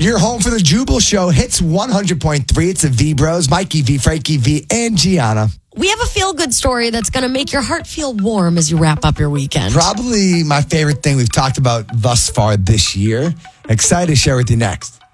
You're home for the Jubal Show. Hits 100.3. It's the V Bros, Mikey V, Frankie V, and Gianna. We have a feel-good story that's going to make your heart feel warm as you wrap up your weekend. Probably my favorite thing we've talked about thus far this year. Excited to share with you next.